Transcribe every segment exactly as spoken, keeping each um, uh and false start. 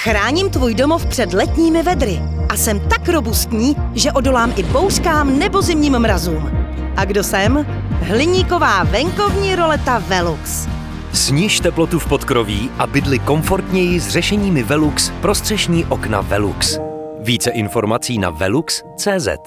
Chráním tvůj domov před letními vedry a jsem tak robustní, že odolám i bouřkám nebo zimním mrazům. A kdo jsem? Hliníková venkovní roleta Velux. Sniž teplotu v podkroví a bydli komfortněji s řešeními Velux pro střešní okna Velux. Více informací na velux tečka cé zet.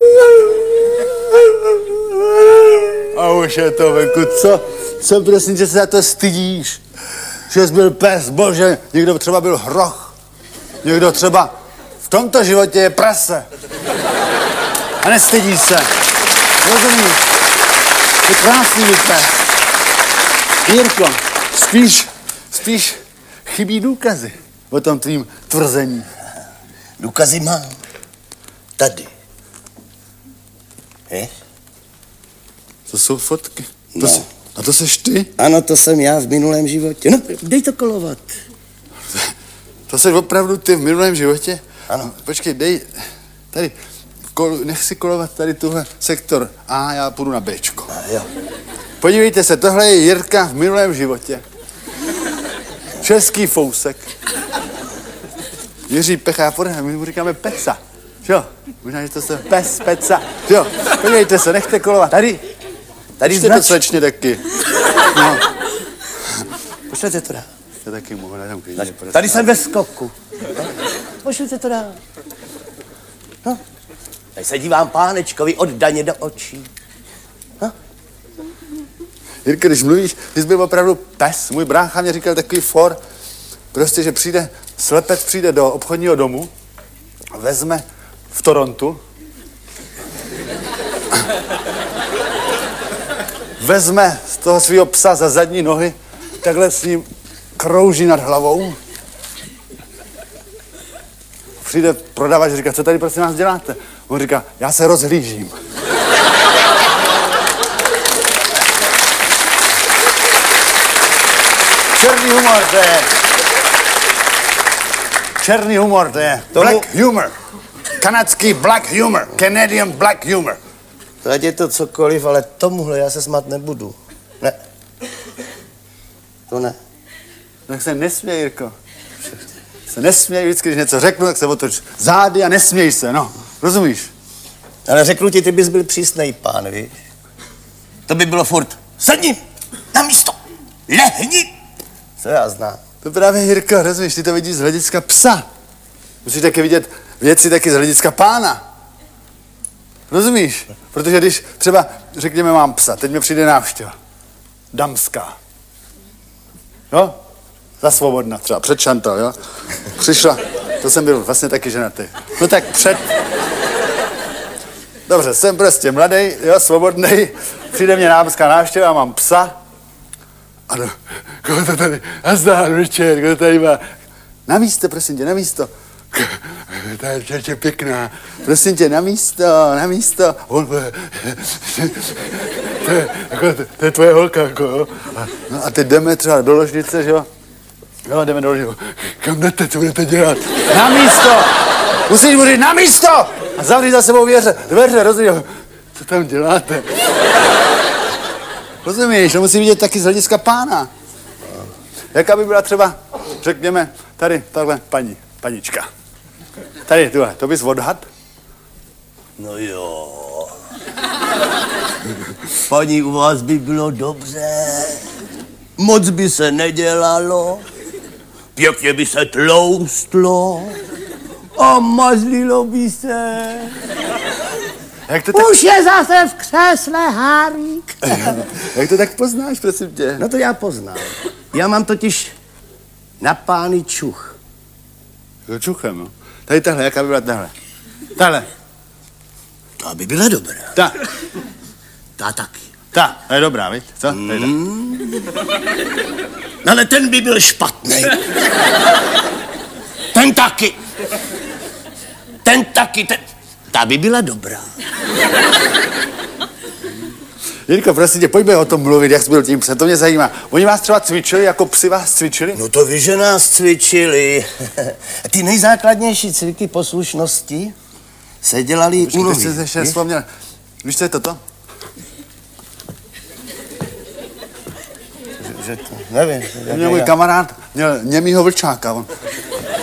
A už je to venku, co? Co prosím, že se za to stydíš? Že jsi byl pes, bože, někdo třeba byl hroch. Někdo třeba v tomto životě je prase. A nestydíš se. Rozumíš? Ty krásný pes. Jirko, spíš, spíš chybí důkazy o tom tvým tvrzení. Důkazy mám. Tady. Je? To jsou fotky. No. To jsi, a to seš ty? Ano, to jsem já v minulém životě. No, dej to kolovat. To jsi opravdu ty v minulém životě? Ano. Počkej, dej, tady, kol, nech si kolovat tady tuhle sektor A, já půjdu na Bčko. A jo. Podívejte se, tohle je Jirka v minulém životě. Český fousek. Jiří Pecha, my mu říkáme Peca. Jo, možná, že to se pes, Peca. Jo, podívejte se, nechte kolovat. Tady, tady znač... to slečně taky. No. Pošlete to dál. To taky mohu dát. Tady, tady jsem ve skoku. Pošlete to dál. No. Tady se dívám pánečkovi oddaně do očí. No. Jirka, když mluvíš, ty jsi byl opravdu pes. Můj brácha mě říkal takový for, prostě, že přijde, slepec přijde do obchodního domu, vezme v Torontu, vezme z toho svého psa za zadní nohy, takhle s ním krouží nad hlavou. Přijde prodavač a říká, co tady prostě nás děláte? On říká, já se rozhlížím. Černý humor, to je. Černý humor, to je. Tomu... Black humor. Kanadský black humor. Canadian black humor. Ať je to cokoliv, ale tomuhle já se smát nebudu. Ne. To ne. Tak se nesměj, Jirko. Se nesměj, vždycky, když něco řeknu, tak se otoč zády a nesměj se, no. Rozumíš? Ale řeknu ti, ty bys byl přísnej pán, víš? To by bylo furt. Sedni na místo. Lehni. Co já znám. To právě, Jirko, rozumíš, ty to vidíš z hlediska psa. Musíš taky vidět věci taky z hlediska pána. Rozumíš? Protože když třeba, řekněme, mám psa, teď mi přijde návštěva. Damská. Jo? Za svobodna třeba, před Šantal, jo? Přišla, to jsem byl vlastně taky ženatý. No tak před... Dobře, jsem prostě mladý, jo, svobodný, přijde mě dámská návštěva, mám psa. Ano, koho to tady, nazdar, večer, koho tady má? Na místo, prosím tě, na místo. Ta je čerče pěkná. Prosím tě, na místo, na místo. On, to, je, jako, to, to je tvoje holka, jako, jo. A, no a teď jdeme třeba do ložnice, že jo? Jo, jdeme do ložnice. Kam jdete, co budete dělat? Na místo! Musíš mu říct, na místo! A zavřít za sebou dveře, dveře, rozumíš? Co tam děláte? Rozumíš, to musí vidět taky z hlediska pána. Jaká by byla třeba, řekněme, tady, takhle, paní, panička. Tady, tuhle, to bys odhad? No jo. Paní, u vás by bylo dobře. Moc by se nedělalo. Pěkně by se tloustlo. A mazlilo by se. Jak to tak... Už je zase v křesle Hárík. Jak to tak poznáš, prosím tě? No to já poznám. Já mám totiž na pány čuch. To čuchem, no. Tady tahle, jaká by byla tahle? Tahle. To by byla dobrá. Ta. Ta taky. Ta, ta je dobrá, viď? Co? Mm. Ale ten by byl špatný. Ten taky. Ten taky, ten... Ta by byla dobrá. Jirko, prosím tě, pojďme o tom mluvit, jak jsi byl tím psem, to mě zajímá. Oni vás třeba cvičili, jako psi vás cvičili? No to víš, že nás cvičili. Ty nejzákladnější cviky poslušnosti se dělali u nohy. Počkej, ještě vzpomněl. Víš, co je toto? Že to, nevím. Měl můj kamarád, měl němýho vlčáka. On